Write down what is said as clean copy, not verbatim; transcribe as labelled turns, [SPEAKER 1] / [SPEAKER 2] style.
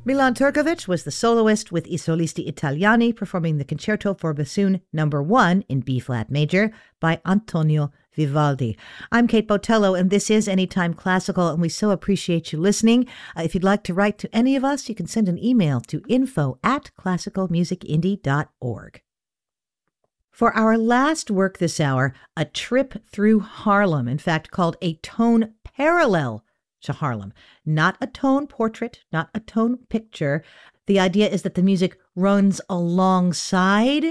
[SPEAKER 1] Milan Turkovic was the soloist with I Solisti Italiani performing the Concerto for Bassoon No. 1 in B-flat major by Antonio Vivaldi. I'm Kate Botello, and this is Anytime Classical, and we so appreciate you listening. If you'd like to write to any of us, you can send an email to info@classicalmusicindie.org. For our last work this hour, a trip through Harlem, in fact called A Tone Parallel to Harlem. Not a tone portrait, not a tone picture. The idea is that the music runs alongside